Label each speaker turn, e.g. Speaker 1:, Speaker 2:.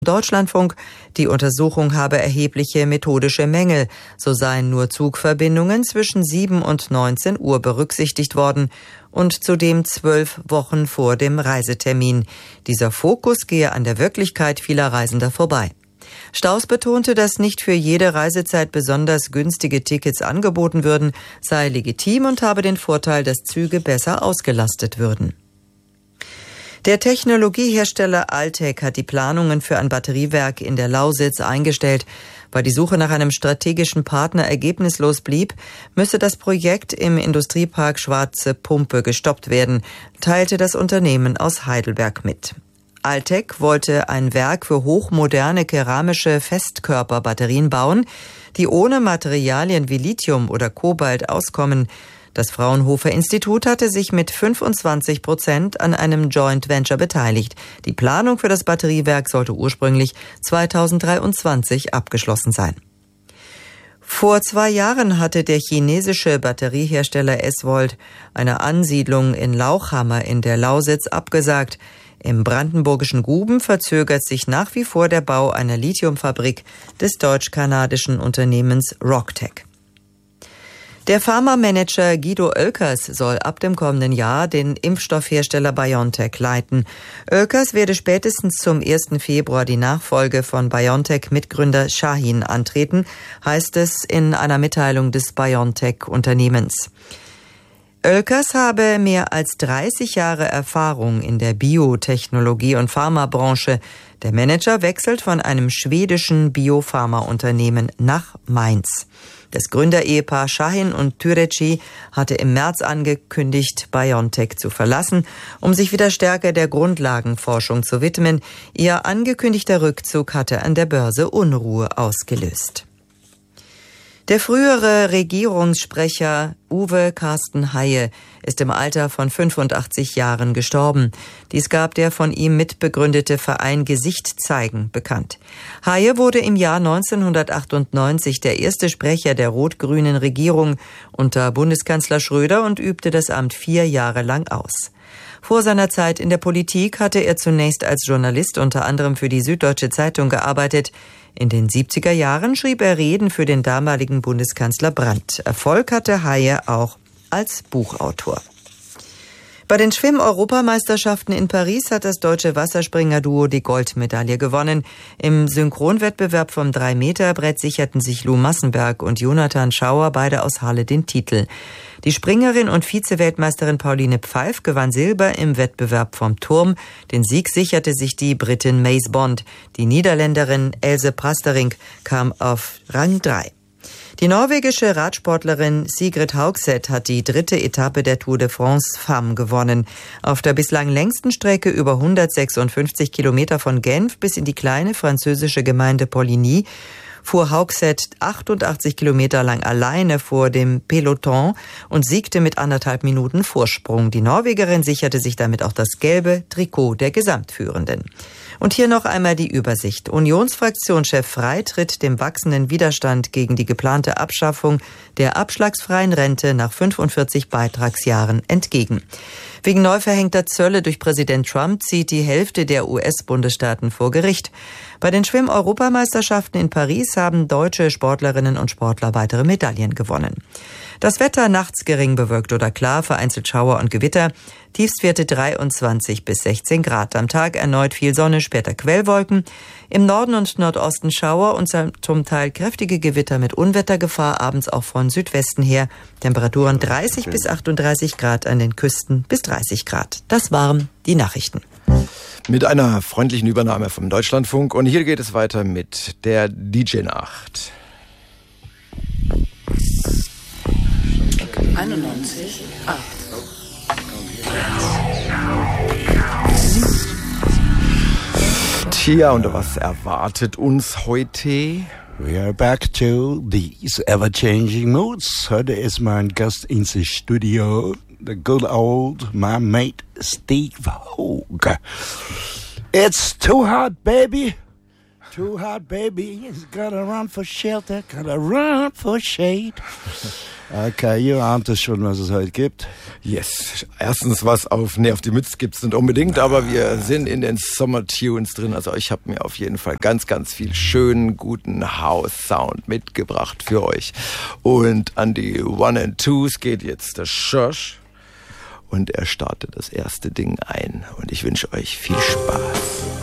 Speaker 1: Deutschlandfunk, die Untersuchung habe erhebliche methodische Mängel. So seien nur Zugverbindungen zwischen 7 und 19 Uhr berücksichtigt worden und zudem 12 Wochen vor dem Reisetermin. Dieser Fokus gehe an der Wirklichkeit vieler Reisender vorbei. Staus betonte, dass nicht für jede Reisezeit besonders günstige Tickets angeboten würden, sei legitim und habe den Vorteil, dass Züge besser ausgelastet würden. Der Technologiehersteller Altec hat die Planungen für ein Batteriewerk in der Lausitz eingestellt. Weil die Suche nach einem strategischen Partner ergebnislos blieb, müsse das Projekt im Industriepark Schwarze Pumpe gestoppt werden, teilte das Unternehmen aus Heidelberg mit. Altec wollte ein Werk für hochmoderne keramische Festkörperbatterien bauen, die ohne Materialien wie Lithium oder Kobalt auskommen. Das Fraunhofer Institut hatte sich mit 25% an einem Joint Venture beteiligt. Die Planung für das Batteriewerk sollte ursprünglich 2023 abgeschlossen sein. Vor 2 Jahren hatte der chinesische Batteriehersteller S-Volt eine Ansiedlung in Lauchhammer in der Lausitz abgesagt. Im brandenburgischen Guben verzögert sich nach wie vor der Bau einer Lithiumfabrik des deutsch-kanadischen Unternehmens Rocktech. Der Pharma-Manager Guido Oelkers soll ab dem kommenden Jahr den Impfstoffhersteller BioNTech leiten. Oelkers werde spätestens zum 1. Februar die Nachfolge von BioNTech-Mitgründer Shahin antreten, heißt es in einer Mitteilung des BioNTech-Unternehmens. Oelkers habe mehr als 30 Jahre Erfahrung in der Biotechnologie- und Pharmabranche. Der Manager wechselt von einem schwedischen Biopharmaunternehmen nach Mainz. Das Gründerehepaar Shahin und Türeci hatte im März angekündigt, BioNTech zu verlassen, um sich wieder stärker der Grundlagenforschung zu widmen. Ihr angekündigter Rückzug hatte an der Börse Unruhe ausgelöst. Der frühere Regierungssprecher Uwe Carsten Haye ist im Alter von 85 Jahren gestorben. Dies gab der von ihm mitbegründete Verein Gesicht zeigen bekannt. Haye wurde im Jahr 1998 der erste Sprecher der rot-grünen Regierung unter Bundeskanzler Schröder und übte das Amt 4 Jahre lang aus. Vor seiner Zeit in der Politik hatte er zunächst als Journalist unter anderem für die Süddeutsche Zeitung gearbeitet. In den 70er Jahren schrieb er Reden für den damaligen Bundeskanzler Brandt. Erfolg hatte Haye auch als Buchautor. Bei den Schwimm-Europameisterschaften in Paris hat das deutsche Wasserspringer-Duo die Goldmedaille gewonnen. Im Synchronwettbewerb vom 3-Meter-Brett sicherten sich Lou Massenberg und Jonathan Schauer, beide aus Halle, den Titel. Die Springerin und Vize-Weltmeisterin Pauline Pfeif gewann Silber im Wettbewerb vom Turm. Den Sieg sicherte sich die Britin Mace Bond. Die Niederländerin Else Prasterink kam auf Rang 3. Die norwegische Radsportlerin Sigrid Haugseth hat die 3. Etappe der Tour de France Femmes gewonnen. Auf der bislang längsten Strecke über 156 Kilometer von Genf bis in die kleine französische Gemeinde Poligny fuhr Haugseth 88 Kilometer lang alleine vor dem Peloton und siegte mit 1,5 Minuten Vorsprung. Die Norwegerin sicherte sich damit auch das gelbe Trikot der Gesamtführenden. Und hier noch einmal die Übersicht. Unionsfraktionschef Frey tritt dem wachsenden Widerstand gegen die geplante Abschaffung der abschlagsfreien Rente nach 45 Beitragsjahren entgegen. Wegen neu verhängter Zölle durch Präsident Trump zieht die Hälfte der US-Bundesstaaten vor Gericht. Bei den Schwimm-Europameisterschaften in Paris haben deutsche Sportlerinnen und Sportler weitere Medaillen gewonnen. Das Wetter nachts gering bewölkt oder klar, vereinzelt Schauer und Gewitter. Tiefstwerte 23 bis 16 Grad. Am Tag erneut viel Sonne, später Quellwolken. Im Norden und Nordosten Schauer und zum Teil kräftige Gewitter mit Unwettergefahr, abends auch von Südwesten her. Temperaturen 30 bis 38 Grad, an den Küsten bis 30 Grad. Das waren die Nachrichten.
Speaker 2: Mit einer freundlichen Übernahme vom Deutschlandfunk. Und hier geht es weiter mit der DJ-Nacht.
Speaker 3: 91,8.
Speaker 2: Tja, und was erwartet uns heute?
Speaker 4: We are back to these ever-changing moods. Heute ist mein Gast ins Studio, the good old my mate Steve Hogue. It's too hot, baby. Too hot, baby. Gotta run for shelter. Gotta run for shade. Okay, ihr ahnt es schon, was es heute gibt.
Speaker 2: Yes. Erstens was auf die Mütze gibt's nicht unbedingt, aber wir sind in den Sommer-Tunes drin. Also ich habe mir auf jeden Fall ganz, ganz viel schönen, guten House-Sound mitgebracht für euch. Und an die One and Twos geht jetzt der Schorsch. Und er startet das erste Ding ein. Und ich wünsche euch viel Spaß.